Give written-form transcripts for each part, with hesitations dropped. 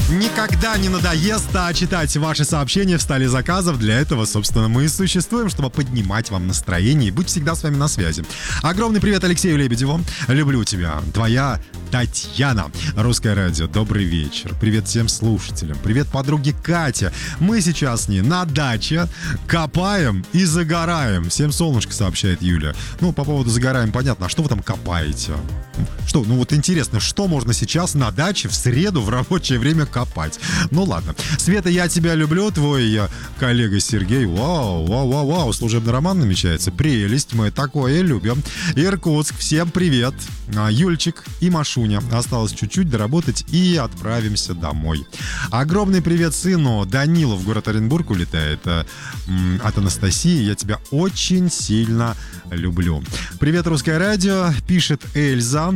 никогда не надоест читать ваши сообщения в столе заказов. Для этого, собственно, мы и существуем, чтобы поднимать вам настроение и быть всегда с вами на связи. Огромный привет Алексею Лебедеву. Люблю тебя. Твоя Татьяна. Русское радио. Добрый вечер. Привет всем слушателям. Привет подруге Кате. Мы сейчас с ней на даче копаем и загораем. Всем солнышко, сообщает Юля. Ну, по поводу загораем, понятно. А что вы там копаете? Что, ну вот интересно, что можно сейчас на даче в среду в рабочее время копать? Ну ладно. Света, я тебя люблю, твой коллега Сергей. Вау, служебный роман намечается. Прелесть, мы такое любим. Иркутск, всем привет. Юльчик и Машуня. Осталось чуть-чуть доработать и отправимся домой. Огромный привет сыну Данилу, в город Оренбург улетает. От Анастасии. Я тебя очень сильно люблю. Привет, Русское радио, пишет Эльза.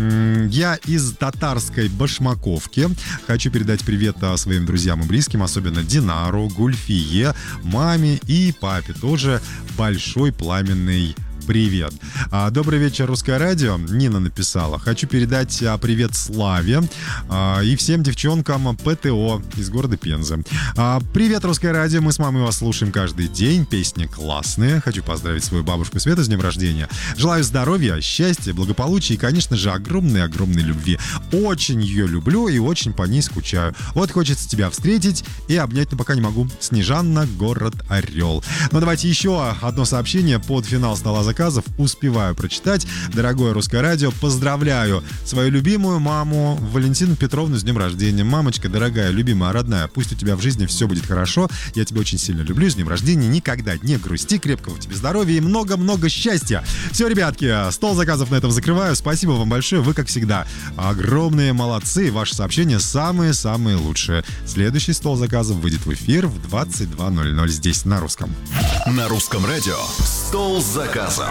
Я из татарской Башмаковки. Хочу передать привет своим друзьям и близким, особенно Динару, Гульфие, маме и папе. Тоже большой пламенный привет. Добрый вечер, Русское радио. Нина написала. Хочу передать привет Славе и всем девчонкам ПТО из города Пензы. Привет, Русское радио. Мы с мамой вас слушаем каждый день. Песни классные. Хочу поздравить свою бабушку Свету с днем рождения. Желаю здоровья, счастья, благополучия и, конечно же, огромной-огромной любви. Очень ее люблю и очень по ней скучаю. Вот хочется тебя встретить и обнять, но пока не могу. Снежанна, город Орел. Ну, давайте еще одно сообщение под финал стола заказов. Успеваю прочитать. Дорогое Русское радио, поздравляю свою любимую маму Валентину Петровну с днем рождения. Мамочка, дорогая, любимая, родная, пусть у тебя в жизни все будет хорошо. Я тебя очень сильно люблю. С днем рождения. Никогда не грусти. Крепкого тебе здоровья и много-много счастья. Все, ребятки, стол заказов на этом закрываю. Спасибо вам большое. Вы, как всегда, огромные молодцы. Ваши сообщения самые-самые лучшие. Следующий стол заказов выйдет в эфир в 22:00 здесь, на русском. На Русском радио «Стол заказов».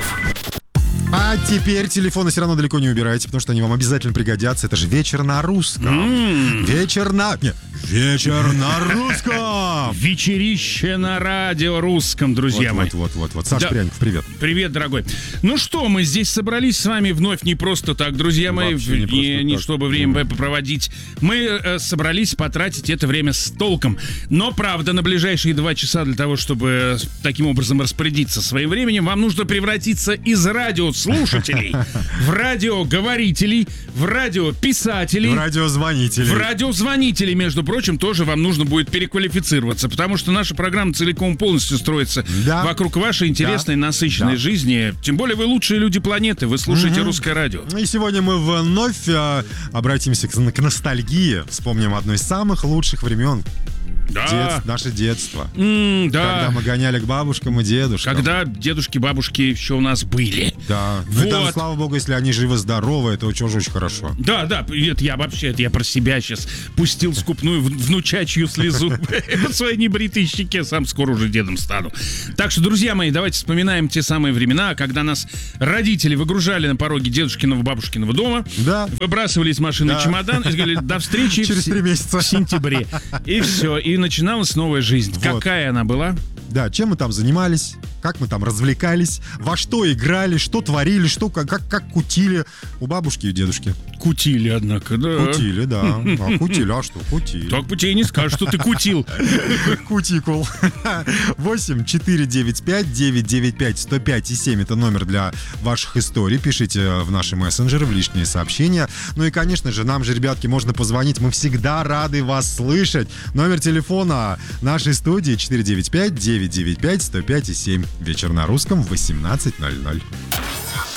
А теперь телефоны все равно далеко не убирайте, потому что они вам обязательно пригодятся. Это же вечер на русском. Вечер на русском. Вечерище на радио русском, друзья мои. Вот. Саш Пряников, привет. Привет, дорогой. Ну что, мы здесь собрались с вами вновь не просто так, друзья мои, не чтобы время проводить. Мы собрались потратить это время с толком. Но, правда, на ближайшие 2 часа для того, чтобы таким образом распорядиться своим временем, вам нужно превратиться из радиослушателей в радиоговорителей, в радиописателей, в радиозвонителей. В радиозвонителей, между прочим, тоже вам нужно будет переквалифицироваться, потому что наша программа целиком полностью строится вокруг вашей интересной, насыщенной жизни. Тем более вы лучшие люди планеты, вы слушаете Русское радио. И сегодня мы вновь обратимся к ностальгии, вспомним одно из самых лучших времен. Наше детство. Когда мы гоняли к бабушкам и дедушкам. Когда дедушки, бабушки еще у нас были. Да. Вот. Ну, слава богу, если они живы-здоровы, это очень хорошо. Да, это я про себя сейчас пустил скупную внучачью слезу по своей небритой щеке, сам скоро уже дедом стану. Так что, друзья мои, давайте вспоминаем те самые времена, когда нас родители выгружали на пороге дедушкиного, бабушкиного дома, выбрасывали из машины чемодан и говорили: до встречи через 3 месяца в сентябре. И все, и начиналась новая жизнь. Вот. Какая она была? Да, чем мы там занимались, как мы там развлекались, во что играли, что творили, как кутили у бабушки и дедушки. Кутили, однако, да. Кутили, да. Кутили, а что? Кутили. Так по тебе не скажешь, что ты кутил. Кутикул. 8-495-995-105-7 это номер для ваших историй. Пишите в наши мессенджеры, в личные сообщения. Ну и, конечно же, нам же, ребятки, можно позвонить. Мы всегда рады вас слышать. Номер телефона нашей студии 495-995-105-7. Вечер на русском в 18:00.